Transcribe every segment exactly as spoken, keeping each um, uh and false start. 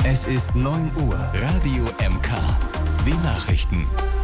Es ist neun Uhr. Radio M K. Die Nachrichten.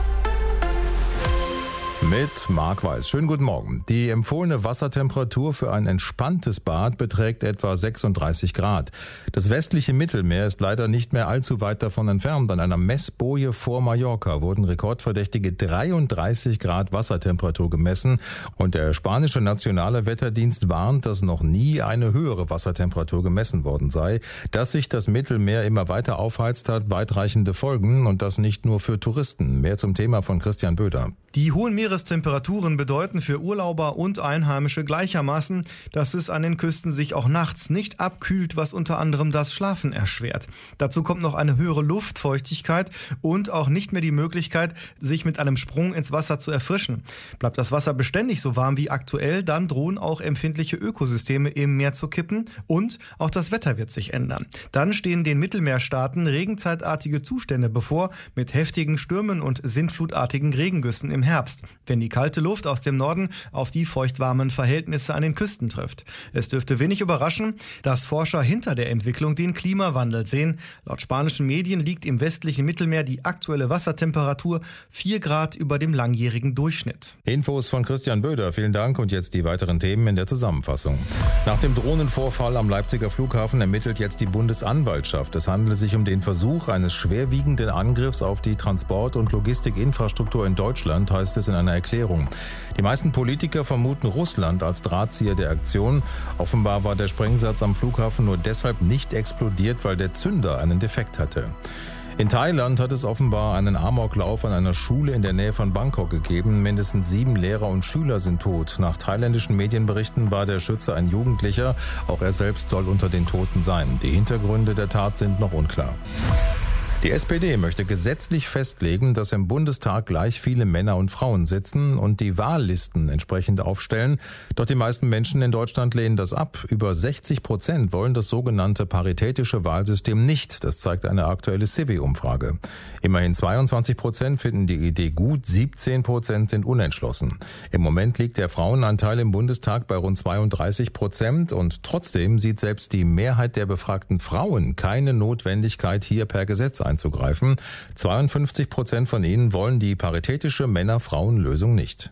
Mit Marc Weiß. Schönen guten Morgen. Die empfohlene Wassertemperatur für ein entspanntes Bad beträgt etwa sechsunddreißig Grad. Das westliche Mittelmeer ist leider nicht mehr allzu weit davon entfernt. An einer Messboje vor Mallorca wurden rekordverdächtige dreiunddreißig Grad Wassertemperatur gemessen. Und der spanische nationale Wetterdienst warnt, dass noch nie eine höhere Wassertemperatur gemessen worden sei. Dass sich das Mittelmeer immer weiter aufheizt, hat weitreichende Folgen und das nicht nur für Touristen. Mehr zum Thema von Christian Böder. Die hohen Meerestemperaturen bedeuten für Urlauber und Einheimische gleichermaßen, dass es an den Küsten sich auch nachts nicht abkühlt, was unter anderem das Schlafen erschwert. Dazu kommt noch eine höhere Luftfeuchtigkeit und auch nicht mehr die Möglichkeit, sich mit einem Sprung ins Wasser zu erfrischen. Bleibt das Wasser beständig so warm wie aktuell, dann drohen auch empfindliche Ökosysteme im Meer zu kippen und auch das Wetter wird sich ändern. Dann stehen den Mittelmeerstaaten regenzeitartige Zustände bevor mit heftigen Stürmen und sintflutartigen Regengüssen im Herbst, wenn die kalte Luft aus dem Norden auf die feuchtwarmen Verhältnisse an den Küsten trifft. Es dürfte wenig überraschen, dass Forscher hinter der Entwicklung den Klimawandel sehen. Laut spanischen Medien liegt im westlichen Mittelmeer die aktuelle Wassertemperatur vier Grad über dem langjährigen Durchschnitt. Infos von Christian Böder, vielen Dank und jetzt die weiteren Themen in der Zusammenfassung. Nach dem Drohnenvorfall am Leipziger Flughafen ermittelt jetzt die Bundesanwaltschaft. Es handele sich um den Versuch eines schwerwiegenden Angriffs auf die Transport- und Logistikinfrastruktur in Deutschland, heißt es in einer Erklärung. Die meisten Politiker vermuten Russland als Drahtzieher der Aktion. Offenbar war der Sprengsatz am Flughafen nur deshalb nicht explodiert, weil der Zünder einen Defekt hatte. In Thailand hat es offenbar einen Amoklauf an einer Schule in der Nähe von Bangkok gegeben. Mindestens sieben Lehrer und Schüler sind tot. Nach thailändischen Medienberichten war der Schütze ein Jugendlicher. Auch er selbst soll unter den Toten sein. Die Hintergründe der Tat sind noch unklar. Die S P D möchte gesetzlich festlegen, dass im Bundestag gleich viele Männer und Frauen sitzen und die Wahllisten entsprechend aufstellen. Doch die meisten Menschen in Deutschland lehnen das ab. Über sechzig Prozent wollen das sogenannte paritätische Wahlsystem nicht. Das zeigt eine aktuelle C I V-Umfrage. Immerhin zweiundzwanzig Prozent finden die Idee gut, siebzehn Prozent sind unentschlossen. Im Moment liegt der Frauenanteil im Bundestag bei rund zweiunddreißig Prozent und trotzdem sieht selbst die Mehrheit der befragten Frauen keine Notwendigkeit, hier per Gesetz einzugreifen. einzugreifen. zweiundfünfzig Prozent von ihnen wollen die paritätische Männer-Frauen-Lösung nicht.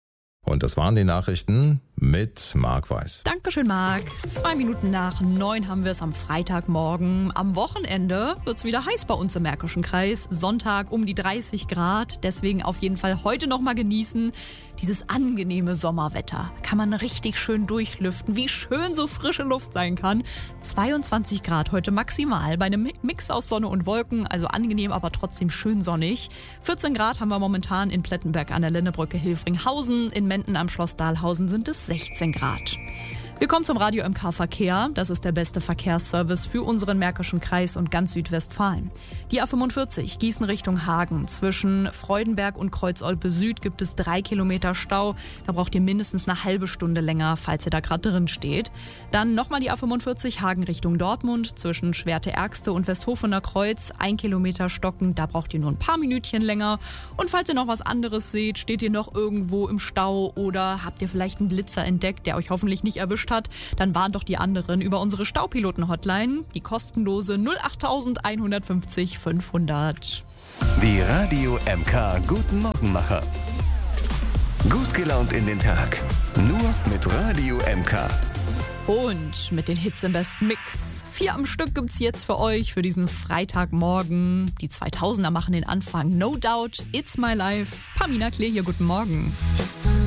Und das waren die Nachrichten mit Marc Weiß. Dankeschön, Marc. Zwei Minuten nach neun haben wir es am Freitagmorgen. Am Wochenende wird es wieder heiß bei uns im Märkischen Kreis. Sonntag um die dreißig Grad. Deswegen auf jeden Fall heute noch mal genießen. Dieses angenehme Sommerwetter. Kann man richtig schön durchlüften. Wie schön so frische Luft sein kann. zweiundzwanzig Grad heute maximal. Bei einem Mix aus Sonne und Wolken. Also angenehm, aber trotzdem schön sonnig. vierzehn Grad haben wir momentan in Plettenberg an der Lennebrücke Hilfringhausen. In Menden am Schloss Dahlhausen sind es sechzehn Grad. Wir kommen zum Radio M K Verkehr. Das ist der beste Verkehrsservice für unseren Märkischen Kreis und ganz Südwestfalen. Die A fünfundvierzig Gießen Richtung Hagen. Zwischen Freudenberg und Kreuz-Olpe Süd gibt es drei Kilometer Stau. Da braucht ihr mindestens eine halbe Stunde länger, falls ihr da gerade drin steht. Dann nochmal die A fünfundvierzig Hagen Richtung Dortmund. Zwischen Schwerte-Ergste und Westhofener Kreuz. Ein Kilometer stocken. Da braucht ihr nur ein paar Minütchen länger. Und falls ihr noch was anderes seht, steht ihr noch irgendwo im Stau oder habt ihr vielleicht einen Blitzer entdeckt, der euch hoffentlich nicht erwischt hat, dann warnt doch die anderen über unsere Staupiloten-Hotline, die kostenlose null acht eins fünf null fünfhundert. Die Radio M K Guten Morgenmacher. Gut gelaunt in den Tag. Nur mit Radio M K. Und mit den Hits im besten Mix. Vier am Stück gibt's jetzt für euch für diesen Freitagmorgen. Die zweitausender machen den Anfang. No Doubt, It's My Life. Pamina Klee hier, guten Morgen.